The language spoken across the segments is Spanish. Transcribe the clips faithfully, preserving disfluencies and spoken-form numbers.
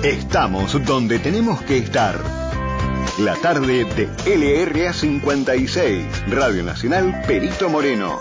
Estamos donde tenemos que estar. La tarde de L R A cincuenta y seis, Radio Nacional Perito Moreno.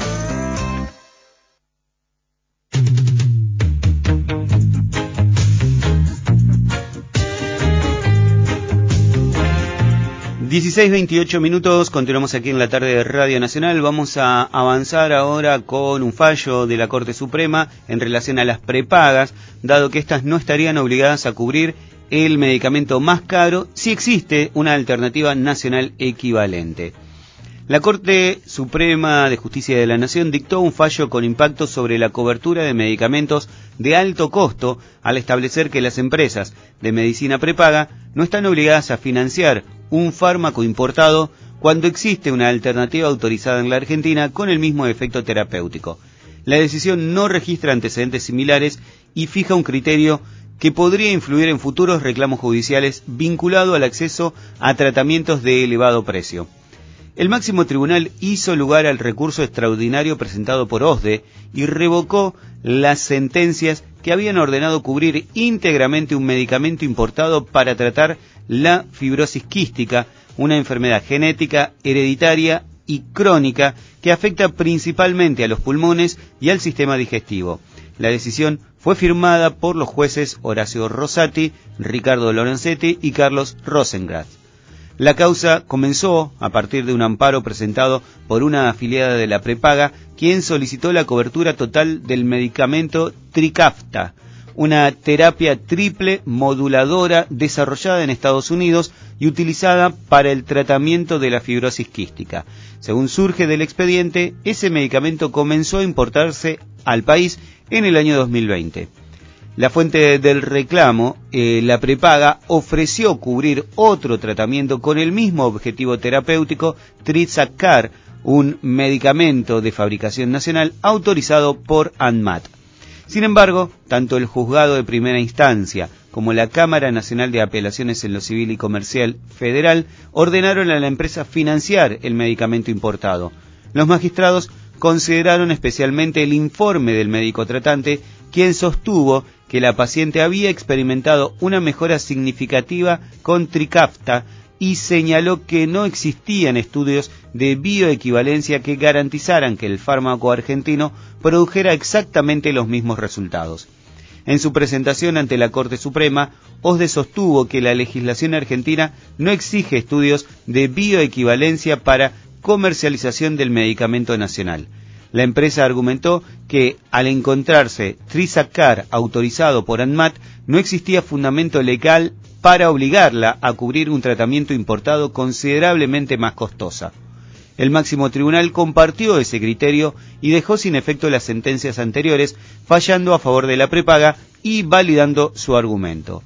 dieciséis veintiocho minutos, continuamos aquí en la tarde de Radio Nacional. Vamos a avanzar ahora con un fallo de la Corte Suprema en relación a las prepagas, dado que estas no estarían obligadas a cubrir el medicamento más caro si existe una alternativa nacional equivalente. La Corte Suprema de Justicia de la Nación dictó un fallo con impacto sobre la cobertura de medicamentos de alto costo al establecer que las empresas de medicina prepaga no están obligadas a financiar un fármaco importado cuando existe una alternativa autorizada en la Argentina con el mismo efecto terapéutico. La decisión no registra antecedentes similares y fija un criterio que podría influir en futuros reclamos judiciales vinculado al acceso a tratamientos de elevado precio. El máximo tribunal hizo lugar al recurso extraordinario presentado por O S D E y revocó las sentencias que habían ordenado cubrir íntegramente un medicamento importado para tratar la fibrosis quística, una enfermedad genética, hereditaria y crónica que afecta principalmente a los pulmones y al sistema digestivo. La decisión fue firmada por los jueces Horacio Rosati, Ricardo Lorenzetti y Carlos Rosengrad. La causa comenzó a partir de un amparo presentado por una afiliada de la prepaga, quien solicitó la cobertura total del medicamento Trikafta, una terapia triple moduladora desarrollada en Estados Unidos y utilizada para el tratamiento de la fibrosis quística. Según surge del expediente, ese medicamento comenzó a importarse al país en el año dos mil veinte. La fuente del reclamo, eh, la prepaga, ofreció cubrir otro tratamiento con el mismo objetivo terapéutico, Trisakar, un medicamento de fabricación nacional autorizado por ANMAT. Sin embargo, tanto el juzgado de primera instancia como la Cámara Nacional de Apelaciones en lo Civil y Comercial Federal ordenaron a la empresa financiar el medicamento importado. Los magistrados consideraron especialmente el informe del médico tratante, quien sostuvo que la paciente había experimentado una mejora significativa con Trikafta y señaló que no existían estudios de bioequivalencia que garantizaran que el fármaco argentino produjera exactamente los mismos resultados. En su presentación ante la Corte Suprema, O S D E sostuvo que la legislación argentina no exige estudios de bioequivalencia para comercialización del medicamento nacional. La empresa argumentó que, al encontrarse Trisakar autorizado por ANMAT, no existía fundamento legal para obligarla a cubrir un tratamiento importado considerablemente más costosa. El máximo tribunal compartió ese criterio y dejó sin efecto las sentencias anteriores, fallando a favor de la prepaga y validando su argumento.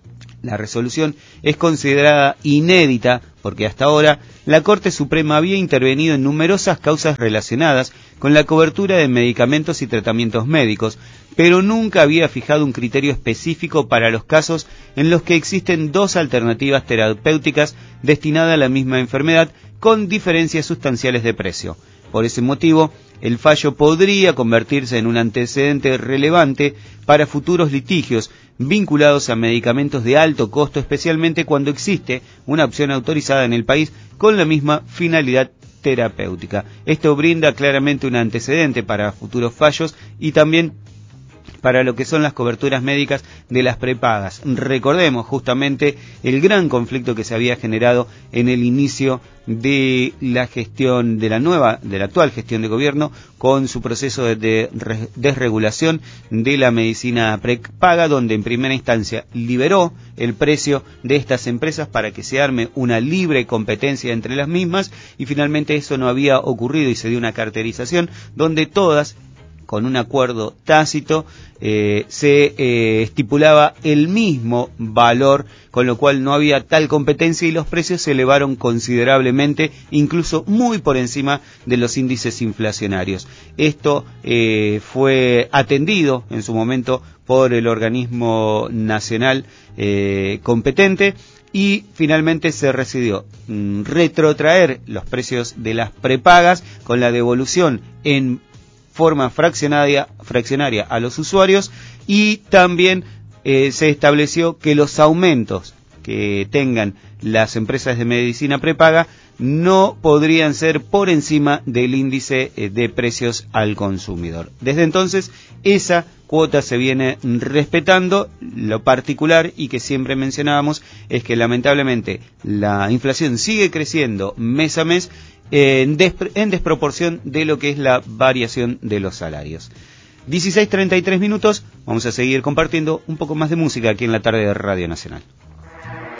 La resolución es considerada inédita porque hasta ahora la Corte Suprema había intervenido en numerosas causas relacionadas con la cobertura de medicamentos y tratamientos médicos, pero nunca había fijado un criterio específico para los casos en los que existen dos alternativas terapéuticas destinadas a la misma enfermedad con diferencias sustanciales de precio. Por ese motivo, el fallo podría convertirse en un antecedente relevante para futuros litigios vinculados a medicamentos de alto costo, especialmente cuando existe una opción autorizada en el país con la misma finalidad terapéutica. Esto brinda claramente un antecedente para futuros fallos y también para lo que son las coberturas médicas de las prepagas. Recordemos justamente el gran conflicto que se había generado en el inicio de la gestión de la nueva, de la actual gestión de gobierno, con su proceso de, de re, desregulación de la medicina prepaga, donde en primera instancia liberó el precio de estas empresas para que se arme una libre competencia entre las mismas, y finalmente eso no había ocurrido y se dio una carterización donde todas, con un acuerdo tácito, eh, se eh, estipulaba el mismo valor, con lo cual no había tal competencia y los precios se elevaron considerablemente, incluso muy por encima de los índices inflacionarios. Esto eh, fue atendido en su momento por el organismo nacional eh, competente, y finalmente se decidió mm, retrotraer los precios de las prepagas con la devolución en forma fraccionaria, fraccionaria a los usuarios, y también eh, se estableció que los aumentos que tengan las empresas de medicina prepaga no podrían ser por encima del índice de precios al consumidor. Desde entonces, esa cuota se viene respetando. Lo particular, y que siempre mencionábamos, es que lamentablemente la inflación sigue creciendo mes a mes en, despre- en desproporción de lo que es la variación de los salarios. dieciséis treinta y tres minutos, vamos a seguir compartiendo un poco más de música aquí en la tarde de Radio Nacional.